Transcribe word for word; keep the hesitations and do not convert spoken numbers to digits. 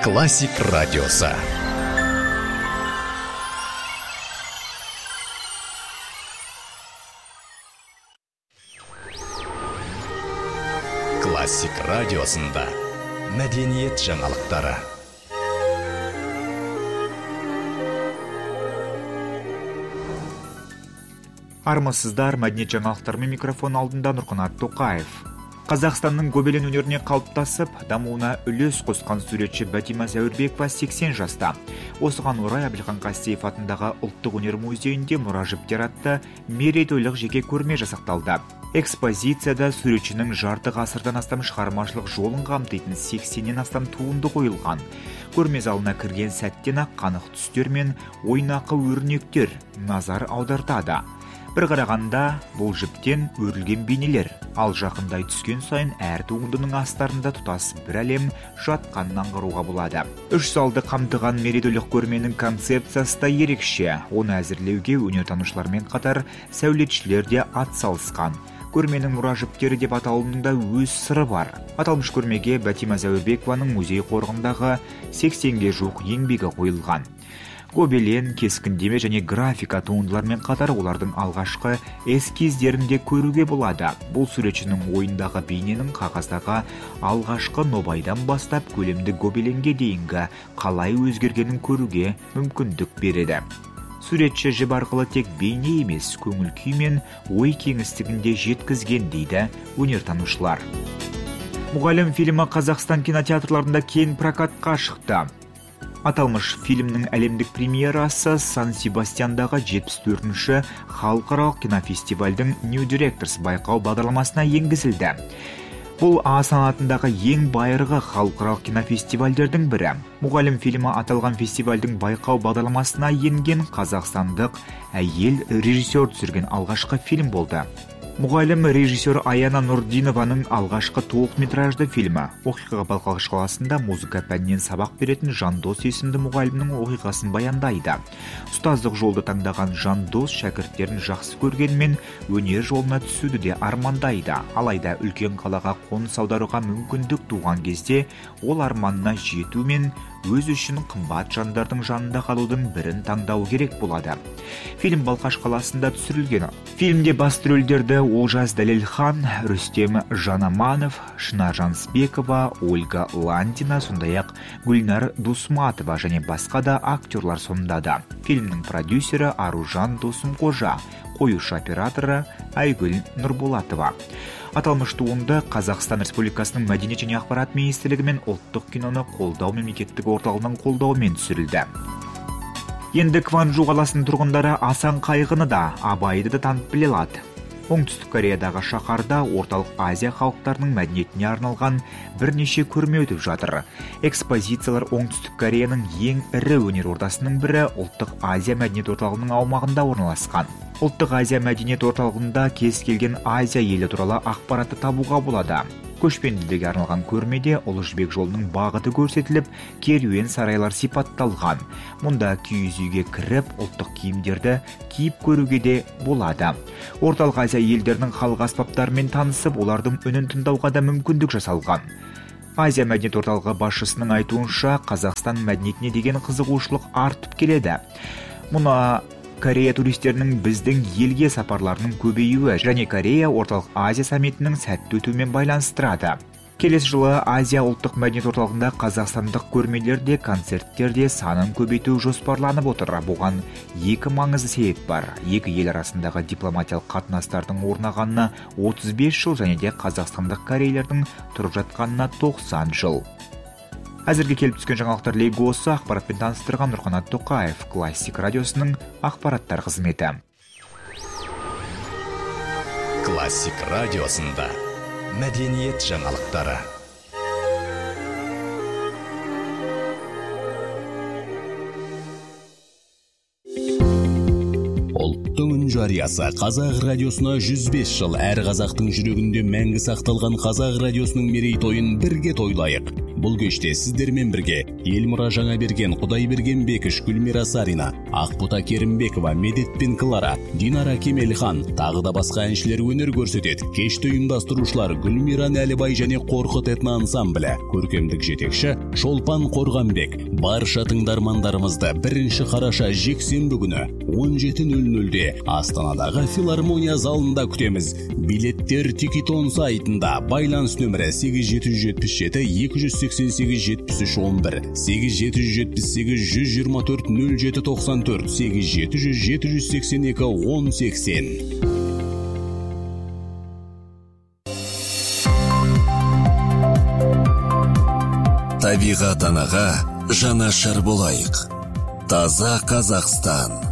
Классик радиосы. Классик радиосында мәдениет жаңалықтары. Армысыздар, мәдениет жаңалықтарымен микрофон алдында Нұрқанат Тоқаев. Қазақстанның гобелен өнеріне қалыптасып, дамуына үлес қосқан суретші Бәтима Зәуірбекова сексен жаста. Осыған орай Әбілхан Қастеев атындағы ұлттық өнер музейінде мұра жіптер атты мерейтойлық жеке көрме жасақталды. Экспозицияда суретшінің жарты ғасырдан астам шығармашылық жолын қамтитын сексеннен астам туынды қойылған. Көрме залына кірген сәттен ақ қанық түстер мен ойнақы өрнектер назар аудартады. Бір қарағанда бұл жіптен өрілген бейнелер, ал жақындай түскен сайын әр туындының астарында тұтас бір әлем жатқанын аңғаруға болады. Үш залды қамтыған мерейтойлық көрменің концепциясы да ерекше. Оны әзірлеуге өнертанушылармен қатар сәулетшілер де атсалысқан. Көрменің мұра жіптері деп аталуының да өз сыры бар. Аталмыш көрмеге Бәтима Зәуірбекованың музей қорығындағы сексенге жуық еңбегі қойылған. Гобелен, кескіндеме және графика туындылармен қатар олардың алғашқы эскиздерінде көруге болады. Бұл суретшінің ойындағы бейненің қағаздағы алғашқы нобайдан бастап көлемді гобеленге дейінгі қалай өзгергенін көруге мүмкіндік береді. Суретші жіп арқылы тек бейне емес, көңіл күй мен ой кеңістігінде жеткізген дейді өнертанушылар. Мұғалім фильмі Қазақстан кинотеатрларында кең прокатқа шықты. Аталмыш фильмнің әлемдік премьерасы Сан-Себастьяндағы жетпіс төртінші халықаралық кинофестивальдің New Directors байқау бағдарламасына енгізілді. Бұл А санатындағы ең байырғы халықаралық кинофестивальдердің бірі. Мұғалім фильмі аталған фестивальдің байқау бағдарламасына енген қазақстандық әйел режиссер түсірген алғашқы фильм болды. Мұғалім режиссер Аяна Нұрдинованың алғашқы толық метражды фильмі. Оқиға Балқаш қаласында музыка пәнінен сабақ беретін Жандос есімді мұғалімнің оқиғасын баяндайды. Ұстаздық жолды таңдаған Жандос шәкірттерін жақсы көргенмен өнер жолына түсуді де армандайды. Алайда үлкен қалаға қоныс аударуға мүмкіндік туған кезде ол арманына жету мен өз үшін қымбат жандардың жанында қалудың бірін таңдау керек болады. Фильм Балқаш қаласында түсірілген. Фильмде басты рөлдерді Олжас Дәлелхан, Рүстем Жанаманов, Шынар Жансбекова, Ольга Ландина, сондай-ақ Гүлнар Дусматова және басқа да актерлар сомдады. Фильмнің продюсері Аружан Досымқожа, қоюшы операторы Айгүл Нұрболатова. Аталмыш туынды Қазақстан Республикасының Мәдениет және ақпарат министрлігі мен ұлттық киноны қолдау мемлекеттік орталығының қолдауымен түсірілді. Енді Кванжу қаласының тұрғындары асан қайғыны да, Абайды да танып біле алады. Оңтүстік Кореядағы шаһарда орталық Азия халықтарының мәдениетіне арналған бірнеше көрме өтіп жатыр. Экспозициялар Оңтүстік Кореяның ең ірі өнер ордасының бірі ұлттық Азия мәдениет орталығының аумағында орналасқан. Ұлттық Азия мәдениет орталығында кез келген Азия елі туралы ақпаратты табуға болады. Көшпенділерге арналған көрмеде Ұлы Жібек жолының бағыты көрсетіліп, керуен сарайлар сипатталған. Мұнда киіз үйге кіріп, ұлттық киімдерді киіп көруге де болады. Орталық Азия елдерінің халық аспаптарымен танысып, олардың үнін тыңдауға да мүмкіндік жасалған. Азия мәдениет орталығы басшысының айтуынша, Қазақстан мәдениетіне деген қызығушылық артып келеді. Мұны Корея туристерінің біздің елге сапарларының көбеюі және Корея орталық Азия саммитінің сәтті өтуімен байланыстырады. Келесі жылы Азия ұлттық мәдениет орталығында қазақстандық көрмелерде, концерттерде санын көбейту жоспарланып отыр. Бұған екі маңызды себеп бар. Екі ел арасындағы дипломатиялық қатынастардың орнағанына отыз бес жыл және де қазақстандық корейлердің тұрып жатқанына тоқсан жыл. Әзірге келіп түскен жаңалықтар легі осы. Ақпаратпен таныстырған Нұрқанат Тоқаев, Классик радиосының ақпараттар қызметі. Классик радиосында мәдениет жаңалықтары. Ұлттың үн жариясы Қазақ радиосына жүз бес жыл, әр қазақтың жүрегінде мәңгі сақталған Қазақ радиосының мерейтойын бірге тойлайық. Бұл кеште сіздермен бірге Елмұра Жаңаберген, Құдайберген Бекіш, Гүлмира Сарина, Ақбұта Керімбекова, Медетпен Клара, Динара Кемелхан, тағы да басқа әншілер өнер көрсетеді. Кешті ұйымдастырушылар Гүлмира Нәлібай және Қорқыт этно ансамблі, көркемдік жетекші Шолпан Қорғанбек. Барша тыңдармандарымызды бірінші қараша жексенбі күні он жеті нөл нөлде Астанадағы филармония залында күтеміз. Билеттер Тикетон сайтында. Байланыс нөмірі сегіз жеті жеті жеті екі сексен сегіз жетпіс үш он бір, сегіз жеті жетпіс сегіз жүз жиырма төрт нөл жеті тоқсан төрт, сегіз жеті жеті сексен екі он сексен. Табиғат анаға жанашыр болайық. Таза Қазақстан.